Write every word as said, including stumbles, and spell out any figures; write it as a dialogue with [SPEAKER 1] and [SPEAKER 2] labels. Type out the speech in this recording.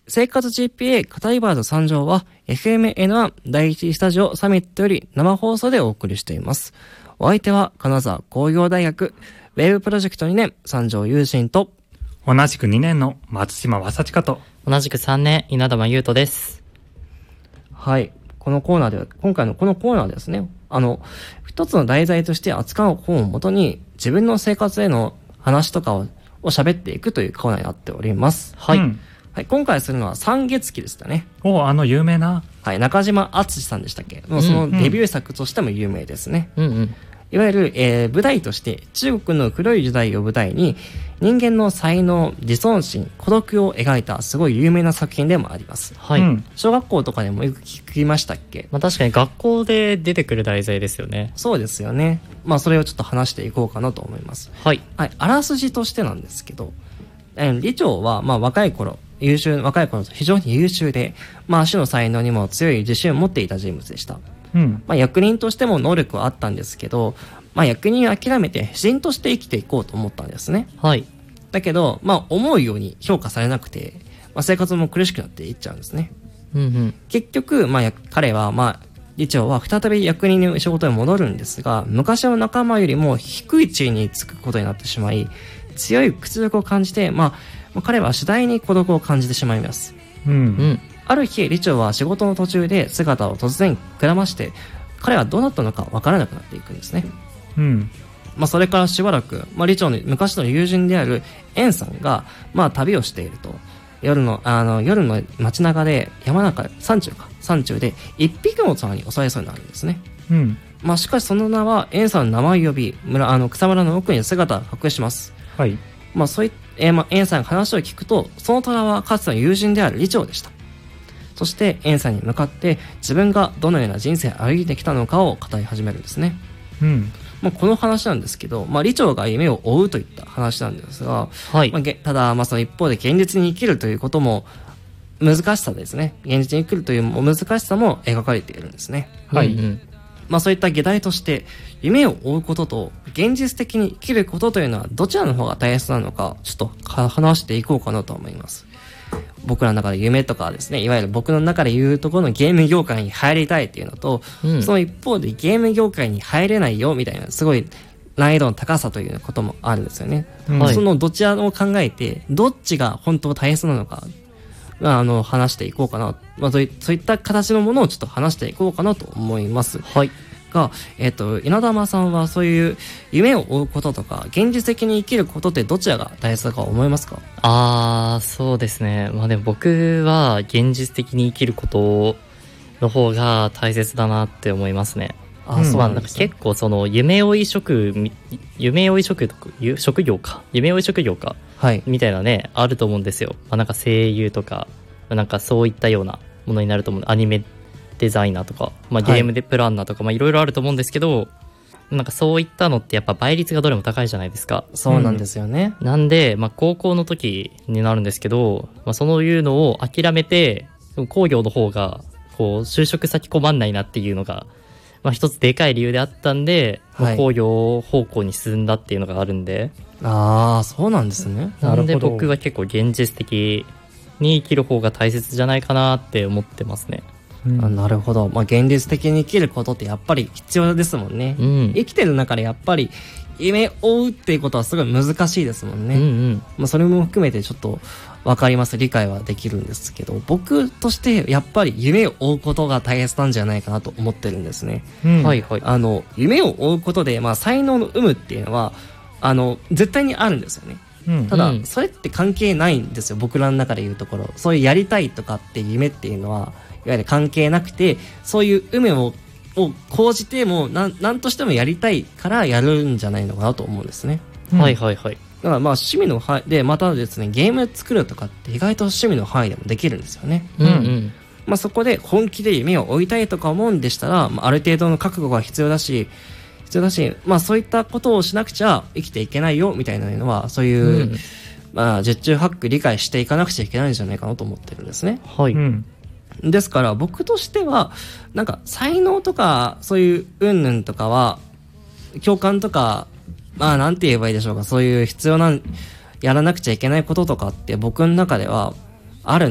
[SPEAKER 1] 生活 ジーピーエー カタリバーズ参上は エフエムエヌワン 第一スタジオサミットより生放送でお送りしています。お相手は金沢工業大学ウェブプロジェクトにねん三条雄心と
[SPEAKER 2] 同じくにねんの松島正親と
[SPEAKER 3] 同じくさんねん稲玉優斗です。
[SPEAKER 1] はい、このコーナーでは今回のこのコーナーですね、あの一つの題材として扱う本をもとに自分の生活への話とかをを喋っていくというコーナーになっております。
[SPEAKER 3] はい、
[SPEAKER 2] うん
[SPEAKER 1] はい、今回するのは三月期でしたね。
[SPEAKER 2] おあの有名な、
[SPEAKER 1] はい、中島敦さんでしたっけ、もうそのデビュー作としても有名ですね。
[SPEAKER 3] うんうん、
[SPEAKER 1] いわゆる、えー、舞台として中国の古い時代を舞台に人間の才能、自尊心、孤独を描いたすごい有名な作品でもあります。
[SPEAKER 3] はい、
[SPEAKER 2] うん、
[SPEAKER 1] 小学校とかでもよく聞きましたっけ。
[SPEAKER 3] まあ、確かに学校で出てくる題材ですよね。
[SPEAKER 1] そうですよね。まあそれをちょっと話していこうかなと思います。
[SPEAKER 3] はい、
[SPEAKER 1] はい、あらすじとしてなんですけど、えー、李朝はまあ若い頃優秀若い頃非常に優秀で、まあ足の才能にも強い自信を持っていた人物でした。
[SPEAKER 2] うん
[SPEAKER 1] まあ、役人としても能力はあったんですけど、まあ、役人を諦めて詩人として生きていこうと思ったんですね。
[SPEAKER 3] はい、
[SPEAKER 1] だけど、まあ、思うように評価されなくて、まあ、生活も苦しくなっていっちゃうんですね。
[SPEAKER 3] うんうん、
[SPEAKER 1] 結局、まあ、彼は、まあ、李朝は再び役人の仕事に戻るんですが、昔の仲間よりも低い地位につくことになってしまい、強い屈辱を感じて、まあ、彼は次第に孤独を感じてしまいます。
[SPEAKER 2] うん、
[SPEAKER 3] うん
[SPEAKER 1] ある日、李朝は仕事の途中で姿を突然くらまして、彼はどうなったのかわからなくなっていくんですね。
[SPEAKER 2] うん
[SPEAKER 1] まあ、それからしばらく、まあ、李朝の昔の友人である円さんが、まあ、旅をしていると、夜の、あの、夜の街中で、山中、山中か、山中で、一匹の虎に襲われそうになるんですね。
[SPEAKER 2] うん
[SPEAKER 1] まあ、しかしその名は、円さんの名前を呼び、村、あの、草むらの奥に姿を隠します。
[SPEAKER 2] はい、
[SPEAKER 1] まあ、そういえー、まあ、円さんが話を聞くと、その虎はかつての友人である李朝でした。そして円さんに向かって自分がどのような人生を歩いてきたのかを語り始めるんですね。
[SPEAKER 2] うん
[SPEAKER 1] まあ、この話なんですけど、まあ、李朝が夢を追うといった話なんですが、
[SPEAKER 3] はい、
[SPEAKER 1] まあ、ただ、まあ、その一方で現実に生きるということも難しさですね。現実に生きるという難しさも描かれているんですね。
[SPEAKER 2] はい、
[SPEAKER 3] うんうん、
[SPEAKER 1] まあ、そういった議題として夢を追うことと現実的に生きることというのはどちらの方が大切なのかちょっと話していこうかなと思います。僕らの中で夢とかですね、いわゆる僕の中で言うところのゲーム業界に入りたいっていうのと、うん、その一方でゲーム業界に入れないよみたいなすごい難易度の高さということもあるんですよね。はい、そのどちらを考えてどっちが本当大切なのか、まあ、あの話していこうかな、まあ、そういった形のものをちょっと話していこうかなと思います。
[SPEAKER 3] はい
[SPEAKER 1] が、えっと、稲玉さんはそういう夢を追うこととか現実的に生きることってどちらが大切だか思いますか？
[SPEAKER 3] あー、そうですね。まあでも僕は現実的に生きることの方が大切だなって思いますね。
[SPEAKER 1] あー、そうなんですね。
[SPEAKER 3] まあ、結構その夢追い職夢追い職職業か夢追い職業か、はい、みたいなねあると思うんですよ。まあ、なんか声優とかなんかそういったようなものになると思う。アニメデザイナーとか、まあ、ゲームでプランナーとか、はい、まあいろいろあると思うんですけど、なんかそういったのってやっぱ倍率がどれも高いじゃないですか。
[SPEAKER 1] そうなんですよね。
[SPEAKER 3] うん、なんで、まあ、高校の時になるんですけど、まあ、そういうのを諦めて工業の方がこう就職先困んないなっていうのが、まあ、一つでかい理由であったんで、はい、まあ、工業方向に進んだっていうのがあるんで。
[SPEAKER 1] ああ、そうなんですね。
[SPEAKER 3] なんで僕は結構現実的に生きる方が大切じゃないかなって思ってますね。
[SPEAKER 1] うん、あ、なるほど。まあ、現実的に生きることってやっぱり必要ですもんね。うん、生きてる中でやっぱり夢を追うっていうことはすごい難しいですもんね。うんうん、まあ、それも含めてちょっと分かります。理解はできるんですけど、僕としてやっぱり夢を追うことが大切なんじゃないかなと思ってるんですね。うん、はいはい。あの夢を追うことで、まあ、才能の有無っていうのはあの絶対にあるんですよね。うん、ただ、うん、それって関係ないんですよ。僕らの中で言うところ、そういうやりたいとかっていう夢っていうのはいわゆる関係なくて、そういう夢をを講じても何何としてもやりたいからやるんじゃないのかなと思うんですね。
[SPEAKER 3] うん、はいはいはい。
[SPEAKER 1] だからまあ趣味の範囲で、またですね、ゲーム作るとかって意外と趣味の範囲でもできるんですよね。うんうん。まあ、そこで本気で夢を追いたいとか思うんでしたら、まあ、ある程度の覚悟が必要だし必要だし、まあ、そういったことをしなくちゃ生きていけないよみたいなのは、そういう、うん、まあ、十中八九理解していかなくちゃいけないんじゃないかなと思ってるんですね。はい。うん、ですから僕としてはなんか才能とかそういう云々とかは共感とか、まあなんて言えばいいでしょうか、そういう必要なやらなくちゃいけないこととかって僕の中ではある